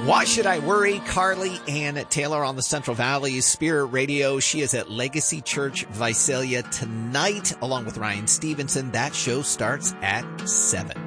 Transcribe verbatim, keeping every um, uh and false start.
Why Should I Worry? Carly Ann Taylor on the Central Valley Spirit Radio. She is at Legacy Church Visalia tonight, along with Ryan Stevenson. That show starts at seven.